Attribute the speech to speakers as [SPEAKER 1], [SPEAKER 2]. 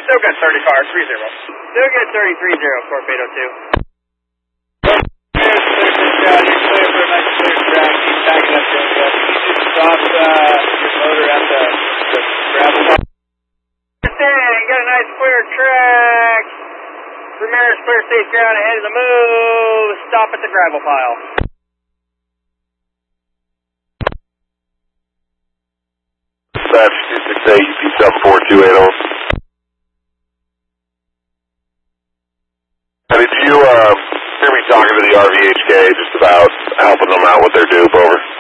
[SPEAKER 1] Still good, 30 car, 30. Still good, 3030, Torpedo 2. You're clear for a nice clear ground. Keep backing up, Joe. You just stop your motor at the gravel pile. You got a nice clear track. Ramirez clear safe ground ahead of the move. Stop at the gravel pile.
[SPEAKER 2] That's 268 UP74280. Did you hear me talking to the RVHK just about helping them out with their dupe over?